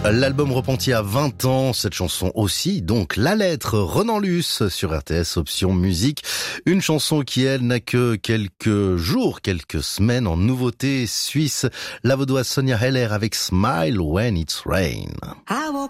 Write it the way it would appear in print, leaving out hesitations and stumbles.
L'album Repentis à 20 ans, cette chanson aussi, donc La Lettre, Renan Luce sur RTS Option Musique. Une chanson qui, elle, n'a que quelques jours, quelques semaines en nouveauté suisse. La vaudoise Sonia Heller avec Smile When It's Rain.